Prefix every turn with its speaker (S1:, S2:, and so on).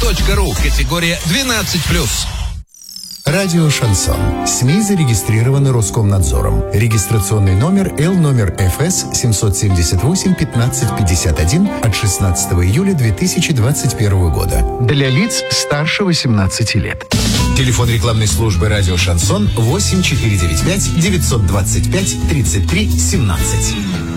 S1: Радио.ру. Категория 12+.
S2: Радио «Шансон». СМИ зарегистрированы Роскомнадзором. Регистрационный номер Л номер ФС 778 1551 от 16 июля 2021 года. Для лиц старше 18 лет. Телефон рекламной службы «Радио «Шансон» 8495 925 33 17.